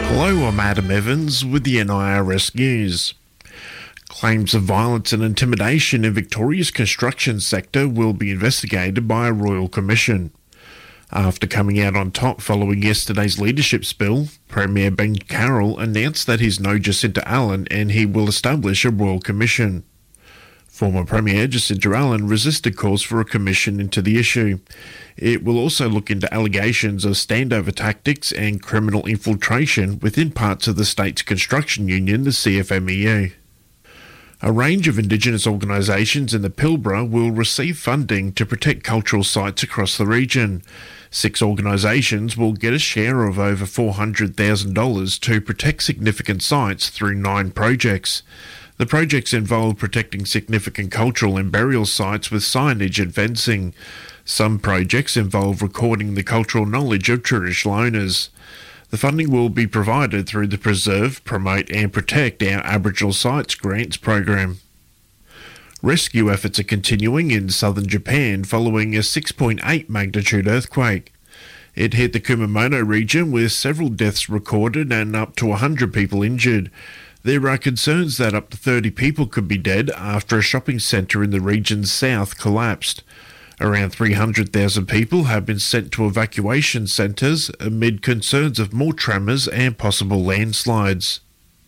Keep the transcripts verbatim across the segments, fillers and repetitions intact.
Hello, I'm Adam Evans with the N I R S News. Claims of violence and intimidation in Victoria's construction sector will be investigated by a Royal Commission. After coming out on top following yesterday's leadership spill, Premier Ben Carroll announced that he's no Jacinta Allan and he will establish a Royal Commission. Former Premier Jacinta Allan resisted calls for a commission into the issue. It will also look into allegations of standover tactics and criminal infiltration within parts of the state's construction union, the C F M E U. A range of Indigenous organisations in the Pilbara will receive funding to protect cultural sites across the region. Six organisations will get a share of over four hundred thousand dollars to protect significant sites through nine projects. The projects involve protecting significant cultural and burial sites with signage and fencing. Some projects involve recording the cultural knowledge of traditional owners. The funding will be provided through the Preserve, Promote and Protect Our Aboriginal Sites Grants program. Rescue efforts are continuing in southern Japan following a six point eight magnitude earthquake. It hit the Kumamoto region with several deaths recorded and up to one hundred people injured. There are concerns that up to thirty people could be dead after a shopping centre in the region's south collapsed. Around three hundred thousand people have been sent to evacuation centres amid concerns of more tremors and possible landslides.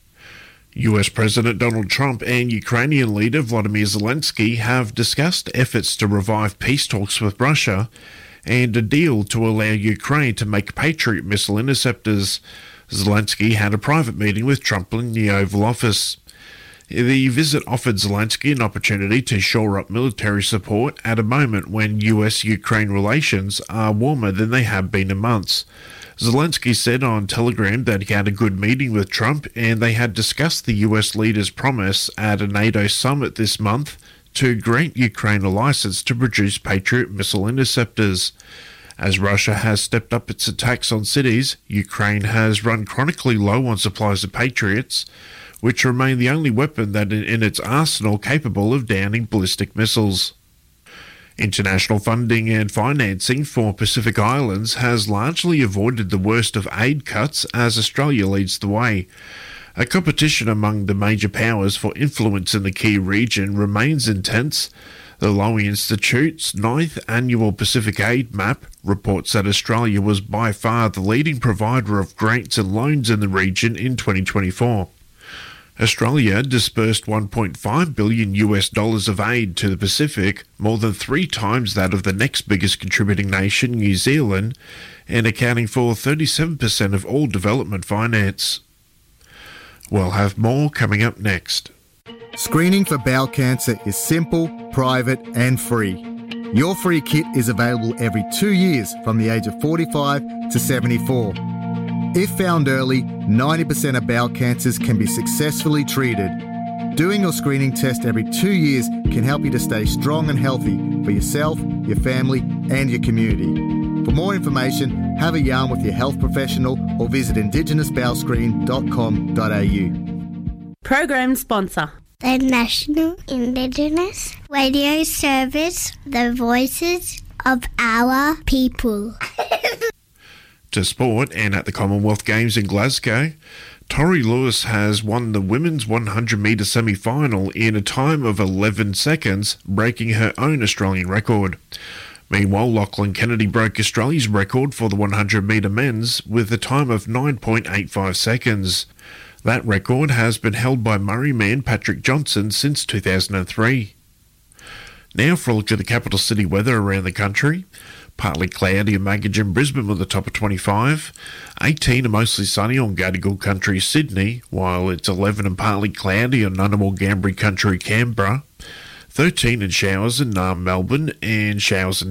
U S President Donald Trump and Ukrainian leader Volodymyr Zelensky have discussed efforts to revive peace talks with Russia and a deal to allow Ukraine to make Patriot missile interceptors. Zelensky had a private meeting with Trump in the Oval Office. The visit offered Zelensky an opportunity to shore up military support at a moment when U S Ukraine relations are warmer than they have been in months. Zelensky said on Telegram that he had a good meeting with Trump and they had discussed the U S leader's promise at a NATO summit this month to grant Ukraine a license to produce Patriot missile interceptors. As Russia has stepped up its attacks on cities, Ukraine has run chronically low on supplies of Patriots, which remain the only weapon that in, in its arsenal capable of downing ballistic missiles. International funding and financing for Pacific Islands has largely avoided the worst of aid cuts as Australia leads the way. A competition among the major powers for influence in the key region remains intense. The Lowy Institute's ninth annual Pacific Aid Map reports that Australia was by far the leading provider of grants and loans in the region in twenty twenty-four. Australia disbursed one point five billion U S dollars of aid to the Pacific, more than three times that of the next biggest contributing nation, New Zealand, and accounting for thirty-seven percent of all development finance. We'll have more coming up next. Screening for bowel cancer is simple, private and free. Your free kit is available every two years from the age of forty-five to seventy-four. If found early, ninety percent of bowel cancers can be successfully treated. Doing your screening test every two years can help you to stay strong and healthy for yourself, your family and your community. For more information, have a yarn with your health professional or visit indigenous bowel screen dot com dot a u. Program sponsor. The National Indigenous Radio Service, the voices of our people. To sport, and at the Commonwealth Games in Glasgow, Tori Lewis has won the women's one hundred metre semi-final in a time of eleven seconds, breaking her own Australian record. Meanwhile, Lachlan Kennedy broke Australia's record for the one hundred metre men's with a time of nine point eight five seconds. That record has been held by Murray man Patrick Johnson since two thousand three. Now for a look at the capital city weather around the country. Partly cloudy in Magogin, Brisbane with a top of twenty-five. eighteen and mostly sunny on Gadigal Country, Sydney, while it's eleven and partly cloudy on Ngunnawal, Ngambri Country, Canberra. thirteen and showers in Naarm, Melbourne, and showers in